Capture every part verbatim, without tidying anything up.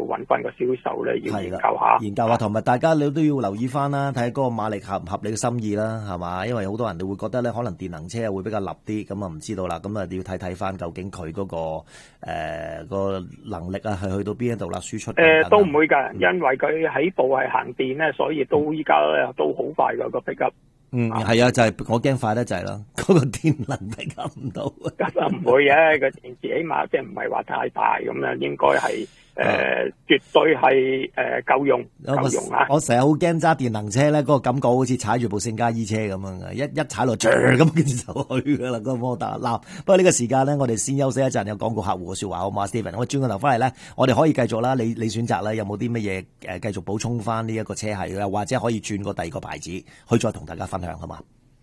揾翻個銷售咧，要研究下， 研究下，同埋大家你都要留意翻啦，睇下嗰個馬力合唔合你嘅心意啦，係嘛？因為好多人都會覺得咧，可能電能車會比較立啲，咁啊唔知道啦，咁啊要睇睇翻究竟佢嗰、那個誒、呃那個能力啊，係去到邊一度啦，輸出。誒、 呃、都唔會㗎、嗯，因為佢起步係行電咧，所以都依家咧都好快㗎個 pick up。 嗯，係啊，就係、是、我驚快得滯啦，嗰、那個電能 pick up 唔到。 咁啊唔會嘅，個電池起碼即係唔係話太大咁樣，應該係。誒、呃，絕對係誒夠用，夠用啊！ 我成日好驚揸電能車咧，嗰、那個感覺好似踩住部聖家衣車咁樣嘅，一一踩落咁，跟住就去噶啦，個摩打嗱。不過呢個時間咧，我哋先休息一陣，有廣告客戶嘅說話好嘛 ，Steven，我轉個頭翻嚟咧，我哋可以繼續啦。你你選擇咧，有冇啲乜嘢誒繼續補充翻呢一個車系咧，或者可以轉個第二個牌子，去再同大家分享好嘛？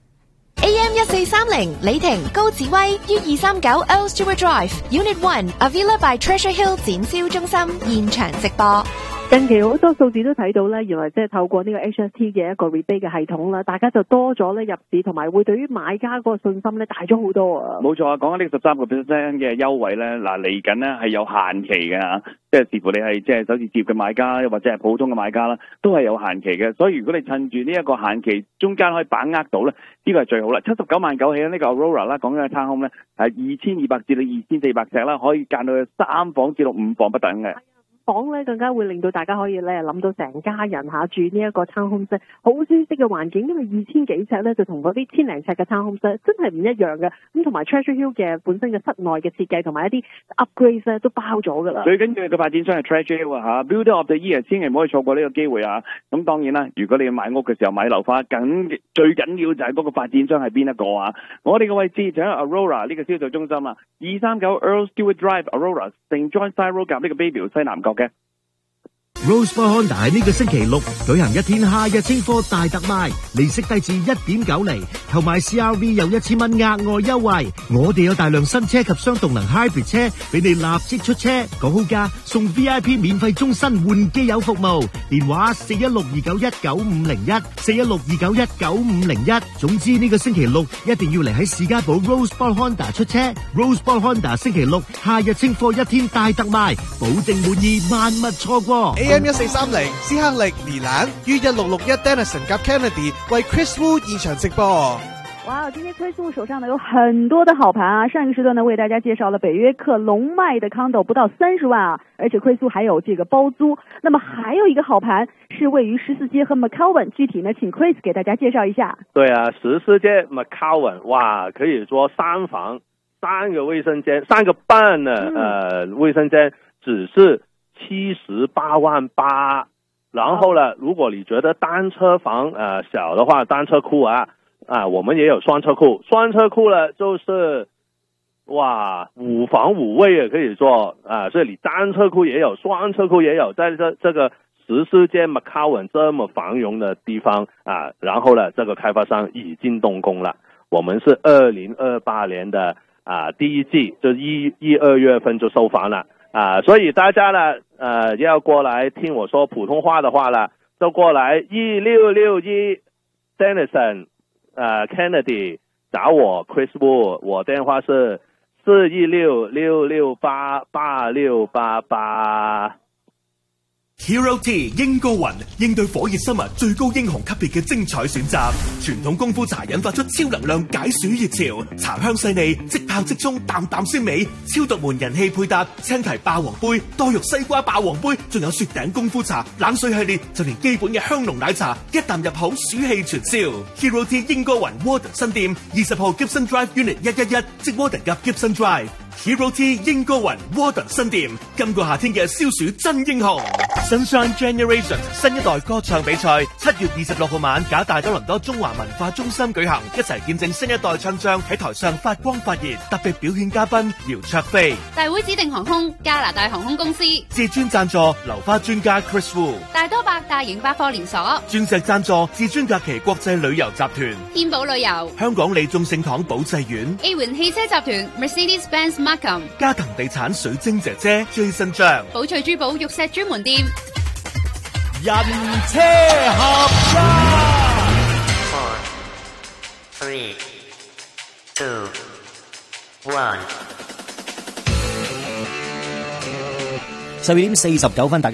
A M 一四三零李婷高紫威 U 二三九 Earl Stewart Drive Unit One Avila by Treasure Hill 展銷中心現場直播。 近期好多數字都睇到咧，原來即係透過呢個 H S T 嘅一個 rebate 嘅系統啦，大家就多咗咧入市，同埋會對於買家嗰個信心咧大咗好多啊！ 冇錯啊，講緊呢個十三個 percent 嘅優惠咧，嗱嚟緊咧係有限期嘅嚇，即係視乎你係即係首次接嘅買家，或者係普通嘅買家啦，都係有限期嘅。所以如果你趁住呢一個限期中間可以把握到咧，呢個係最好啦。七十九萬九起呢個 Aurora 啦，講緊嘅 Townhome 咧係二千二百至到二千四百尺啦，可以間到三房至到五房不等嘅。 房咧更加會令到大家可以咧諗到成家人下住呢一個 townhome 室，好舒適嘅環境，因為二千幾尺咧就同嗰啲千零尺嘅 townhome 室真係唔一樣嘅。咁同埋 Treasure Hill 嘅本身嘅室內嘅設計同埋一啲 upgrade 咧都包咗噶啦。 最緊要嘅發展商係 Treasure Hill 啊嚇 ，Builder of the Year 千祈唔可以錯過呢個機會啊！咁當然啦，如果你要買屋嘅時候買樓花，緊最緊要就係嗰個發展商係邊一個啊？我哋嘅位置就喺 Aurora 呢個銷售中心啊，二三九 Earl Stewart Drive Aurora Saint John Side Road 夾呢個 Bayview 西南角嘅。 Rosebud Honda 喺呢個星期六舉行一天夏日清貨大特賣，利息低至一點九厘，購買 C R V 有一千蚊額外優惠。我哋有大量新車及雙動能 hybrid 車俾你立即出車，講好價送 V I P 免費終身換機油服務。電話四一六二九一九五零一，四一六二九一九五零一。總之呢個星期六一定要嚟喺士嘉堡 Rosebud Honda 出車。Rosebud Honda 星期六夏日清貨一天大特賣，保證滿意，萬勿錯過。 A M 一四三零斯克力尼蘭於一六六一 Denison 及 Kennedy 為 Chris Wu 現場直播。 哇，今天 Chris Wu 手上呢有很多的好盤啊！上一個時段呢為大家介紹了北約克龍脈的 condo 不到三十萬啊，而且 Chris Wu 還有這個包租。那麼還有一個好盤是位於十四街和 McCowan， 具體呢請 Chris 給大家介紹一下。 對啊，十四街 McCowan， 哇，可以說三房三個衛生間，三個半呢，嗯、呃，衛生間只是七十八萬八，然後呢，如果你覺得單車房呃小的話，單車庫啊啊，我們也有雙車庫，雙車庫呢就是哇五房五衛也可以做啊，所以你單車庫也有，雙車庫也有，在這這個十四街 McCowan 這麼繁榮的地方啊，然後呢，這個開發商已經動工了，我們是二零二八年的啊第一季就一一二月份就收房了。啊，所以大家呢，呃，要過來聽我說普通話的話呢，就過來一六六一 Denison， 呃 Kennedy 找我 Chris Wu， 我電話是四一六六六八八六八八。 Hero T 英高雲應對火熱生物最高英雄級別嘅精彩選擇，傳統功夫茶引發出超能量解暑熱潮，茶香細膩，即泡即沖，淡淡鮮美，超獨門人氣配搭，青提霸王杯、多肉西瓜霸王杯，仲有雪頂功夫茶、冷水系列，就連基本嘅香濃奶茶，一啖入口暑氣全消。Hero T 英高雲 Warden 新店二十號 Gibson Drive Unit 一一一，即 Warden 及 Gibson Drive。Hero T 英高雲 Warden 新店，今個夏天嘅消暑真英雄。Sunshine Generation 新一代歌唱比賽七月二十六號晚，假大多倫多中華文化中心舉行，一齊見證新一代唱將喺台上發光發熱。特別表演嘉賓姚焯菲， 大會指定航空加拿大航空公司， 至尊贊助流花專家 Chris Wu， 大多百大型百貨連鎖， 鑽石贊助至尊假期國際旅遊集團， 天寶旅遊， 香港利眾聖堂寶濟院 A 環汽車集團 Mercedes-Benz Markham， 嘉騰地產水晶姐姐 Jason 張， 寶翠珠寶玉石專門店。 人車合一。 Four, three, two, one。 十二點四十九分。